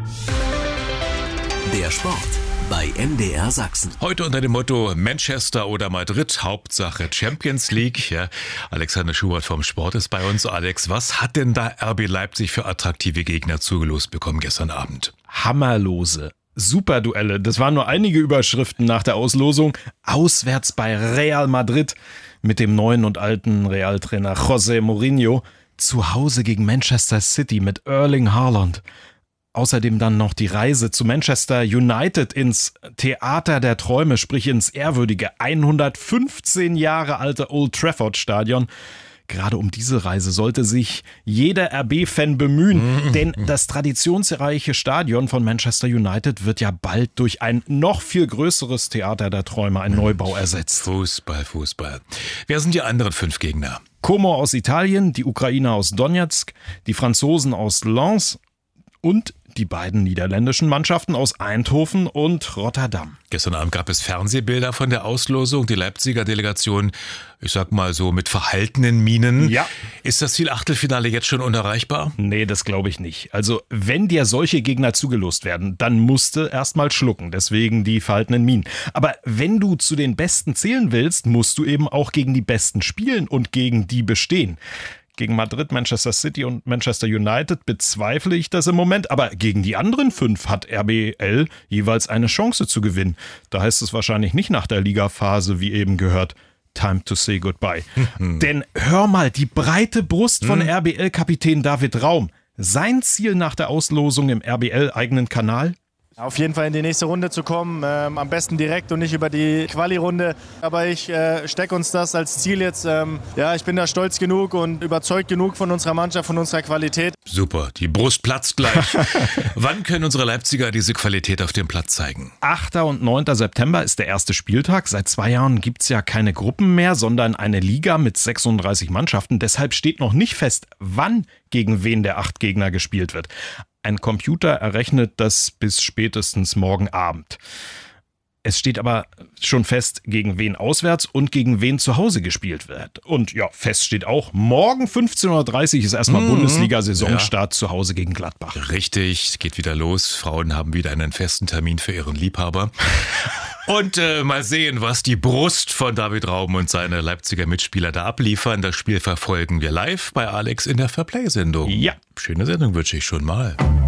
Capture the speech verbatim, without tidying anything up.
Der Sport bei M D R Sachsen. Heute unter dem Motto Manchester oder Madrid, Hauptsache Champions League. Ja, Alexander Schubert vom Sport ist bei uns. Alex, was hat denn da R B Leipzig für attraktive Gegner zugelost bekommen gestern Abend? Hammerlose Superduelle. Das waren nur einige Überschriften nach der Auslosung. Auswärts bei Real Madrid mit dem neuen und alten Real-Trainer José Mourinho. Zu Hause gegen Manchester City mit Erling Haaland. Außerdem dann noch die Reise zu Manchester United ins Theater der Träume, sprich ins ehrwürdige hundertfünfzehn Jahre alte Old Trafford Stadion. Gerade um diese Reise sollte sich jeder R B-Fan bemühen, denn das traditionsreiche Stadion von Manchester United wird ja bald durch ein noch viel größeres Theater der Träume, ein Neubau ersetzt. Fußball, Fußball. Wer sind die anderen fünf Gegner? Como aus Italien, die Ukrainer aus Donetsk, die Franzosen aus Lens und die beiden niederländischen Mannschaften aus Eindhoven und Rotterdam. Gestern Abend gab es Fernsehbilder von der Auslosung. Die Leipziger Delegation, ich sag mal so mit verhaltenen Mienen. Ja. Ist das Ziel Achtelfinale jetzt schon unerreichbar? Nee, das glaube ich nicht. Also wenn dir solche Gegner zugelost werden, dann musst du erst mal schlucken. Deswegen die verhaltenen Mienen. Aber wenn du zu den Besten zählen willst, musst du eben auch gegen die Besten spielen und gegen die bestehen. Gegen Madrid, Manchester City und Manchester United bezweifle ich das im Moment. Aber gegen die anderen fünf hat R B L jeweils eine Chance zu gewinnen. Da heißt es wahrscheinlich nicht nach der Ligaphase, wie eben gehört, time to say goodbye. Denn hör mal, die breite Brust von R B L-Kapitän David Raum. Sein Ziel nach der Auslosung im R B L-eigenen Kanal? Auf jeden Fall in die nächste Runde zu kommen, ähm, am besten direkt und nicht über die Quali-Runde. Aber ich äh, stecke uns das als Ziel jetzt. Ähm, ja, ich bin da stolz genug und überzeugt genug von unserer Mannschaft, von unserer Qualität. Super, die Brust platzt gleich. Wann können unsere Leipziger diese Qualität auf dem Platz zeigen? achter und neunter September ist der erste Spieltag. Seit zwei Jahren gibt es ja keine Gruppen mehr, sondern eine Liga mit sechsunddreißig Mannschaften. Deshalb steht noch nicht fest, wann gegen wen der acht Gegner gespielt wird. Ein Computer errechnet das bis spätestens morgen Abend. Es steht aber schon fest, gegen wen auswärts und gegen wen zu Hause gespielt wird. Und ja, fest steht auch, morgen fünfzehn Uhr dreißig ist erstmal mhm. Bundesliga-Saisonstart ja. zu Hause gegen Gladbach. Richtig, es geht wieder los. Frauen haben wieder einen festen Termin für ihren Liebhaber. Und äh, mal sehen, was die Brust von David Raum und seine Leipziger Mitspieler da abliefern. Das Spiel verfolgen wir live bei Alex in der Fairplay-Sendung. Ja. Schöne Sendung wünsche ich schon mal.